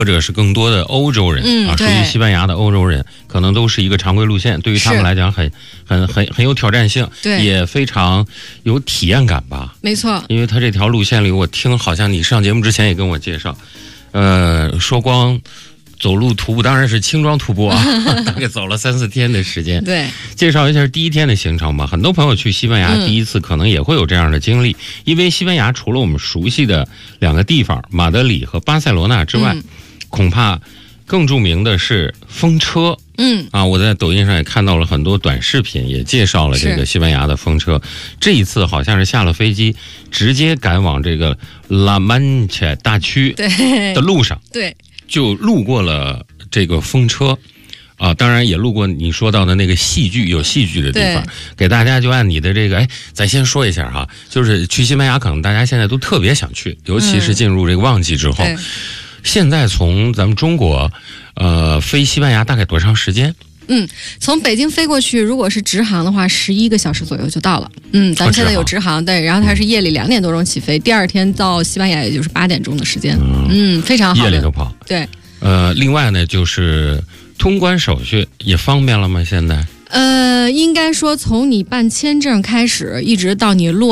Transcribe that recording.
或者是更多的欧洲人属于西班牙的欧洲人，可能都是一个常规路线，对于他们来讲很有挑战性，也非常有体验感吧。 没错， 因为他这条路线里，我听好像你上节目之前也跟我介绍，说光走路徒步，当然是轻装徒步啊，大概走了3-4天的时间。 对， 介绍一下第一天的行程吧。很多朋友去西班牙第一次可能也会有这样的经历，因为西班牙除了我们熟悉的2个地方马德里和巴塞罗那之外，恐怕更著名的是风车。我在抖音上也看到了很多短视频，也介绍了这个西班牙的风车。这一次好像是下了飞机，直接赶往这个拉曼切大区的路上， 对， 就路过了这个风车。当然也路过你说到的那个有戏剧的地方，给大家就按你的这个，咱先说一下哈，就是去西班牙可能大家现在都特别想去，尤其是进入这个旺季之后。现在从咱们中国飞西班牙大概多长时间？ 从北京飞过去，如果是直航的话11个小时左右就到了。咱们现在有直航，对，然后它是夜里2点多钟起飞，第二天到西班牙也就是8点钟的时间。非常好的， 夜里头跑。 对， 另外呢就是通关手续也方便了吗？现在？ 应该说从你办签证开始，一直到你落